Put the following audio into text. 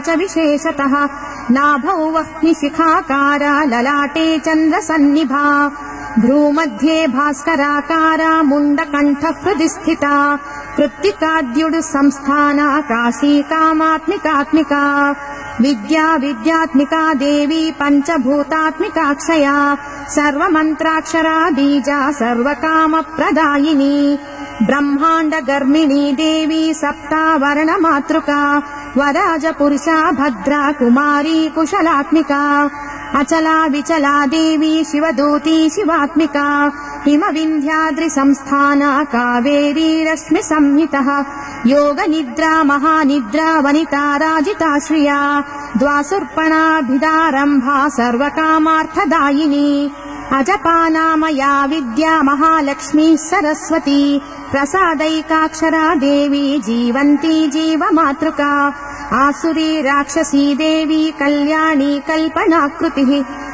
च विशेषतः नाभौ वह्निशिखाकारा ललाटे चन्द्रसन्निभा भ्रूमध्ये भास्कराकारा मुण्डकण्ठः हृदि स्थिता कृत्तिकाद्युडु संस्थाना काशी कामात्मिकात्मिका विद्या विद्यात्मिका देवी पञ्चभूतात्मिकाक्षया सर्वमन्त्राक्षरा बीजा सर्वकामप्रदायिनी ब्रह्माण्डगर्मिणी देवी सप्तावरणमातृका वराजपुरुषा भद्रा कुमारी कुशलात्मिका अचला विचला देवी शिवदूती शिवात्मिका हिमविन्ध्याद्रिसंस्थाना कावेरी रश्मिसंहितः योगनिद्रा महानिद्रा वनिता राजिताश्रिया द्वासुर्पणाभिदारम्भा सर्वकामार्थदायिनी अजपानामया विद्या महालक्ष्मी सरस्वती प्रसादैकाक्षरा देवी जीवन्ती जीवमातृका आसुरी राक्षसी देवी कल्याणी कल्पनाकृतिः